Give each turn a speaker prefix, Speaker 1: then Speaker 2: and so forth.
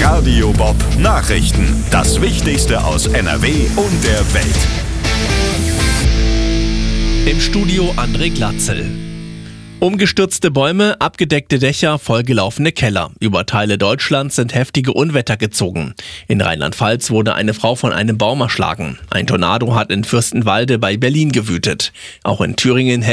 Speaker 1: Radio Bob Nachrichten. Das Wichtigste aus NRW und der Welt.
Speaker 2: Im Studio André Glatzel. Umgestürzte Bäume, abgedeckte Dächer, vollgelaufene Keller. Über Teile Deutschlands sind heftige Unwetter gezogen. In Rheinland-Pfalz wurde eine Frau von einem Baum erschlagen. Ein Tornado hat in Fürstenwalde bei Berlin gewütet. Auch in Thüringen